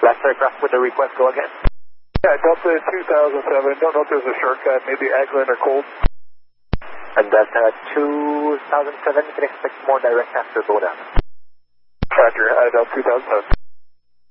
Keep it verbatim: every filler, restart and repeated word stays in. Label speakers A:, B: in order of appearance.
A: Last aircraft with the request, go again.
B: Yeah, Delta two thousand seven, don't know if there's a shortcut, maybe Aglin or Cold.
A: And Delta two thousand seven, you can expect more direct after go down.
B: Roger, uh, Delta two thousand seven.